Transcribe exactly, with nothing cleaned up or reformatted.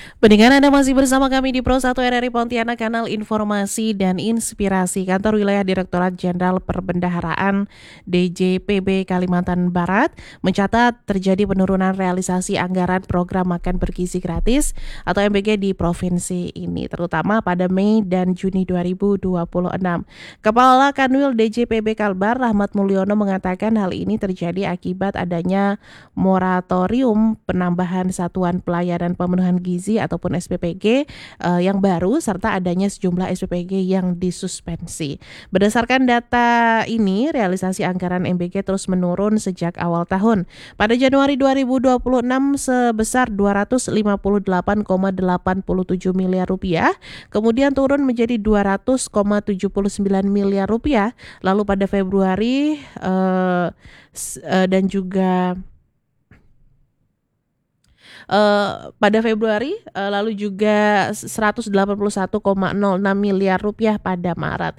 Pendengar, Anda masih bersama kami di Pro satu R R I Pontianak, kanal informasi dan inspirasi. Kantor Wilayah Direktorat Jenderal Perbendaharaan D J P B Kalimantan Barat mencatat terjadi penurunan realisasi anggaran program makan bergizi gratis atau M B G di provinsi ini, terutama pada Mei dan Juni dua ribu dua puluh enam. Kepala Kanwil D J P B Kalbar, Rahmat Mulyono, mengatakan hal ini terjadi akibat adanya moratorium penambahan satuan pelayanan pemenuhan gizi ataupun S P P G uh, yang baru serta adanya sejumlah S P P G yang disuspensi. Berdasarkan data ini, realisasi anggaran M B G terus menurun sejak awal tahun. Pada Januari dua ribu dua puluh enam sebesar dua ratus lima puluh delapan koma delapan tujuh miliar rupiah, kemudian turun menjadi dua ratus koma tujuh sembilan miliar rupiah. Lalu pada Februari uh, uh, dan juga Uh, pada Februari, uh, lalu juga seratus delapan puluh satu koma nol enam miliar rupiah pada Maret.